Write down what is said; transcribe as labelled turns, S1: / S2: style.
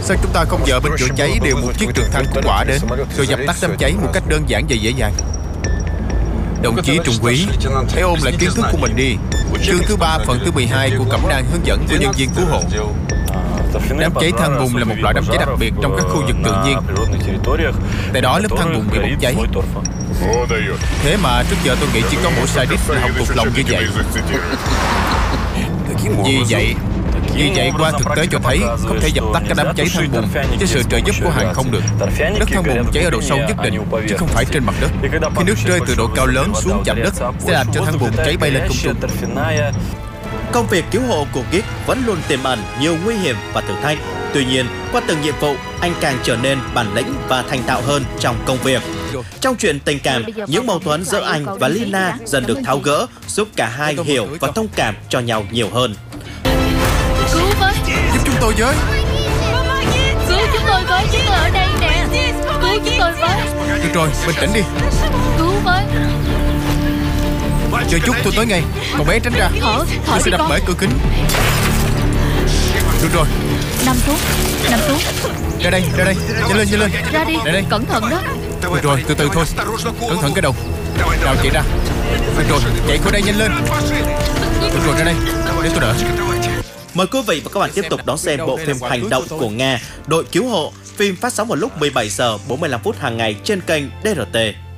S1: Sao chúng ta không nhờ bên chữa cháy điều một chiếc trực thăng cứu hỏa đến, rồi dập tắt đám cháy một cách đơn giản và dễ dàng? Đồng chí Trung úy, hãy ôm lại kiến thức của mình đi. Chương thứ 3 phần thứ 12 của cẩm nang hướng dẫn của nhân viên cứu hộ. Đám cháy than bùn là một loại đám cháy đặc biệt trong các khu vực tự nhiên. Tại đó lớp than bùn bị bốc cháy. Thế mà trước giờ tôi nghĩ chỉ có mỗi Sadist là học thuộc lòng như vậy. Vì vậy qua thực tế cho thấy không thể dập tắt cái đám cháy than bùn với sự trợ giúp của hàng không được. Đất than bùn cháy ở độ sâu nhất định chứ không phải trên mặt đất. Khi nước rơi từ độ cao lớn xuống chạm đất sẽ làm cho than bùn cháy bay lên không trung.
S2: Công việc cứu hộ của Geek vẫn luôn tiềm ẩn nhiều nguy hiểm và thử thách. Tuy nhiên, qua từng nhiệm vụ, anh càng trở nên bản lĩnh và thành thạo hơn trong công việc. Trong chuyện tình cảm, những mâu thuẫn giữa anh và Lina dần được tháo gỡ, giúp cả hai hiểu và thông cảm cho nhau nhiều hơn.
S3: Cứu với!
S1: Giúp chúng tôi với!
S3: Cứu chúng tôi với! Chúng tôi ở đây nè! Cứu chúng tôi với!
S1: Được rồi, bình tĩnh đi.
S3: Cứu với!
S1: Chờ chút, tôi tới ngay. Cậu bé tránh ra. Tôi sẽ đập bể cửa kính. Được rồi.
S3: Nằm xuống.
S1: Ra đây. Nhanh lên.
S3: Ra đi.
S1: Đây.
S3: Cẩn thận đó.
S1: Được rồi, từ từ thôi. Cẩn thận cái đầu. Nào chạy ra. Được rồi, chạy khỏi đây nhanh lên. Được rồi, ra đây. Để tôi đỡ.
S2: Mời quý vị và các bạn tiếp tục đón xem bộ phim hành động của Nga, Đội cứu hộ. Phim phát sóng vào lúc 17 giờ 45 phút hàng ngày trên kênh DRT.